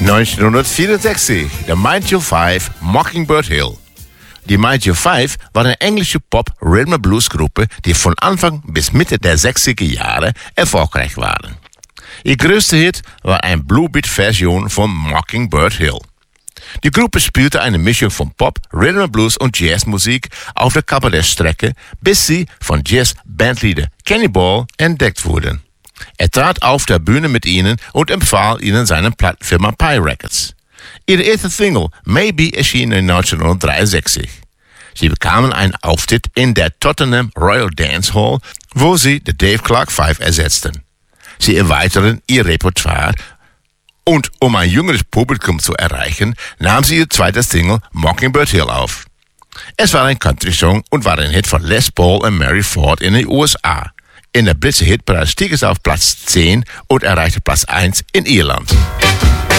1964, The Mighty Five, Mockingbird Hill. Die Mighty Five war eine englische Pop-Rhythm-and-Blues-Gruppe, die von Anfang bis Mitte der 60er Jahre erfolgreich waren. Ihr größter Hit war eine Bluebeat-Version von Mockingbird Hill. Die Gruppe spielte eine Mischung von Pop, Rhythm and Blues und Jazzmusik auf der Kabarettstrecke, bis sie von Jazz-Bandleader Kenny Ball entdeckt wurden. Er trat auf der Bühne mit ihnen und empfahl ihnen seine Plattenfirma Pie Records. Ihre erste Single, Maybe, erschien 1963. Sie bekamen einen Auftritt in der Tottenham Royal Dance Hall, wo sie The Dave Clark Five ersetzten. Sie erweiterten ihr Repertoire und um ein jüngeres Publikum zu erreichen, nahm sie ihr zweites Single Mockingbird Hill auf. Es war ein Country-Song und war ein Hit von Les Paul und Mary Ford in den USA. In der britischen Hitparade stieg es auf Platz 10 und erreichte Platz 1 in Irland.